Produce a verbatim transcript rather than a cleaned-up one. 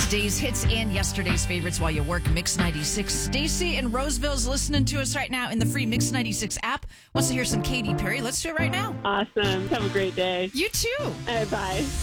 Today's hits and yesterday's favorites while you work Mix ninety-six. Stacy in Roseville's listening to us right now in the free Mix ninety-six app. Wants to hear some Katy Perry. Let's do it right now. Awesome. Have a great day. You too. All right, bye.